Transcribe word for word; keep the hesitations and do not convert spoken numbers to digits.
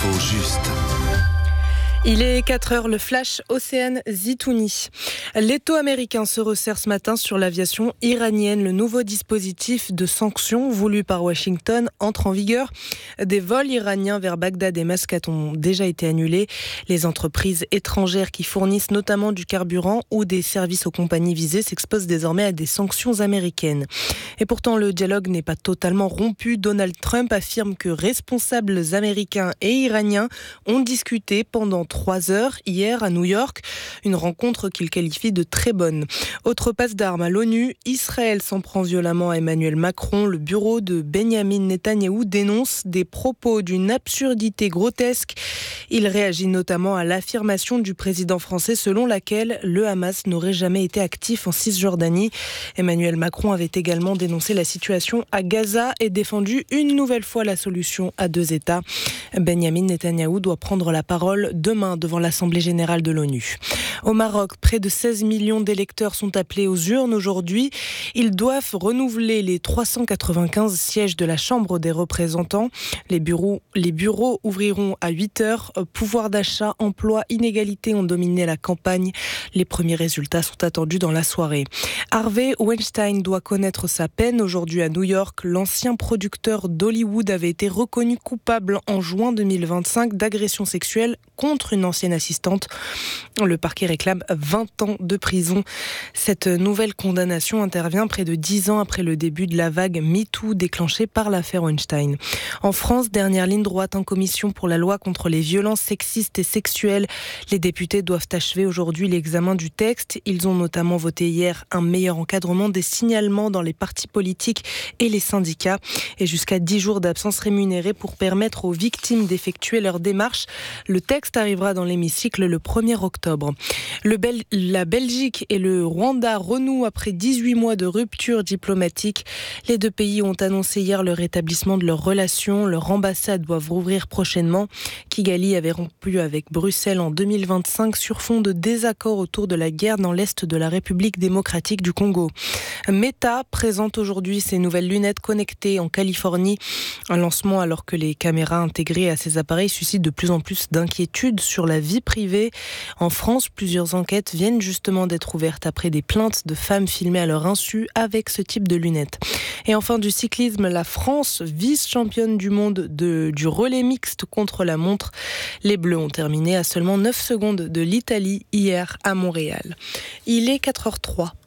L'info juste. Il est quatre heures, le flash Océane Zitouni. L'État américain se resserre ce matin sur l'aviation iranienne. Le nouveau dispositif de sanctions voulu par Washington entre en vigueur. Des vols iraniens vers Bagdad et Mascate ont déjà été annulés. Les entreprises étrangères qui fournissent notamment du carburant ou des services aux compagnies visées s'exposent désormais à des sanctions américaines. Et pourtant, le dialogue n'est pas totalement rompu. Donald Trump affirme que responsables américains et iraniens ont discuté pendant trois heures hier à New York, une rencontre qu'il qualifie de très bonne. Autre passe d'armes à l'ONU, Israël s'en prend violemment à Emmanuel Macron. Le bureau de Benyamin Netanyahou dénonce des propos d'une absurdité grotesque. Il réagit notamment à l'affirmation du président français selon laquelle le Hamas n'aurait jamais été actif en Cisjordanie. Emmanuel Macron avait également dénoncé la situation à Gaza et défendu une nouvelle fois la solution à deux États. Benyamin Netanyahou doit prendre la parole demain devant l'Assemblée générale de l'ONU. Au Maroc, près de seize millions d'électeurs sont appelés aux urnes aujourd'hui. Ils doivent renouveler les trois cent quatre-vingt-quinze sièges de la Chambre des représentants. Les bureaux, les bureaux ouvriront à huit heures. Pouvoir d'achat, emploi, inégalité ont dominé la campagne. Les premiers résultats sont attendus dans la soirée. Harvey Weinstein doit connaître sa peine aujourd'hui à New York. L'ancien producteur d'Hollywood avait été reconnu coupable en juin deux mille vingt-cinq d'agression sexuelle contre une ancienne assistante. Le parquet réclame vingt ans de prison. Cette nouvelle condamnation intervient près de dix ans après le début de la vague MeToo déclenchée par l'affaire Weinstein. En France, dernière ligne droite en commission pour la loi contre les violences sexistes et sexuelles. Les députés doivent achever aujourd'hui l'examen du texte. Ils ont notamment voté hier un meilleur encadrement des signalements dans les partis politiques et les syndicats et jusqu'à dix jours d'absence rémunérée pour permettre aux victimes d'effectuer leur démarche. Le texte arrivera dans l'hémicycle le premier octobre. Le Bel- la Belgique et le Rwanda renouent après dix-huit mois de rupture diplomatique. Les deux pays ont annoncé hier le rétablissement de leurs relations. Leurs ambassades doivent rouvrir prochainement. Kigali avait rompu avec Bruxelles en deux mille vingt-cinq sur fond de désaccord autour de la guerre dans l'est de la République démocratique du Congo. Meta présente aujourd'hui ses nouvelles lunettes connectées en Californie. Un lancement alors que les caméras intégrées à ces appareils suscitent de plus en plus d'inquiétudes sur la vie privée. En France, plusieurs enquêtes viennent justement d'être ouvertes après des plaintes de femmes filmées à leur insu avec ce type de lunettes. Et enfin du cyclisme, la France, vice-championne du monde de, du relais mixte contre la montre. Les Bleus ont terminé à seulement neuf secondes de l'Italie hier à Montréal. Il est quatre heures zéro trois.